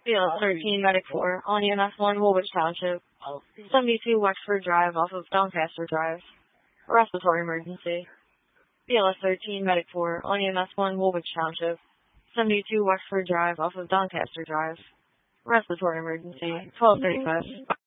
BLS 13 Medic 4 on EMS 1 Woolwich Township. 72 Wexford Drive off of Doncaster Drive. Respiratory emergency. BLS 13 Medic 4 on EMS 1 Woolwich Township. 72 Wexford Drive off of Doncaster Drive. Respiratory emergency. 12:35.